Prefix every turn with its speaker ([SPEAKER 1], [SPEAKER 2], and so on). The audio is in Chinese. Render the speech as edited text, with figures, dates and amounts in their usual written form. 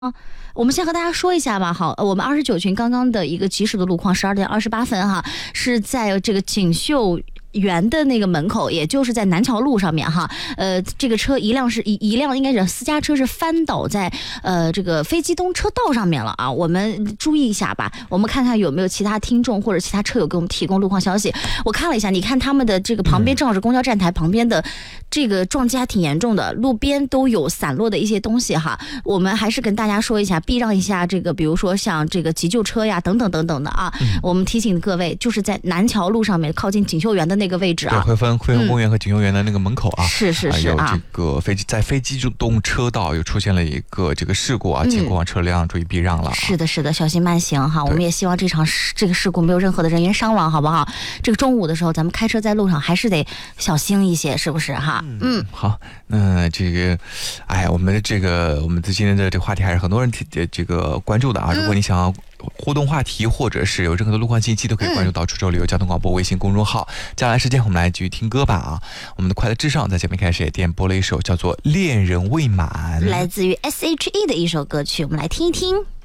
[SPEAKER 1] 我们先和大家说一下吧。好，我们29群刚刚的一个及时的路况，12点28分哈，是在这个锦绣园的那个门口，也就是在南桥路上面哈。这个车一辆应该是私家车是翻倒在这个飞机东车道上面了啊。我们注意一下吧，我们看看有没有其他听众或者其他车友给我们提供路况消息。我看了一下，你看他们的这个旁边正好是公交站台旁边的这个撞击还挺严重的，路边都有散落的一些东西哈。我们还是跟大家说一下，避让一下这个，比如说像这个急救车呀等等等等的啊。我们提醒各位，就是在南桥路上面靠近锦绣园的那个位置啊，
[SPEAKER 2] 对，汇丰公园和锦绣园的那个门口啊，
[SPEAKER 1] 是
[SPEAKER 2] 有这个飞机动车道又出现了一个这个事故啊，请过往车辆注意避让了。
[SPEAKER 1] 是的，小心慢行哈。我们也希望这个事故没有任何的人员伤亡，好不好？这个中午的时候，咱们开车在路上还是得小心一些，是不是哈？
[SPEAKER 2] 好，那这个，我们的今天的这个话题还是很多人这个关注的啊。如果你想要互动话题，或者是有任何的路况信息，都可以关注到株洲旅游交通广播微信公众号。接下来时间我们来继续听歌吧啊！我们的快乐至上在节目开始也点播了一首叫做《恋人未满》，
[SPEAKER 1] 来自于 SHE 的一首歌曲，我们来听一听。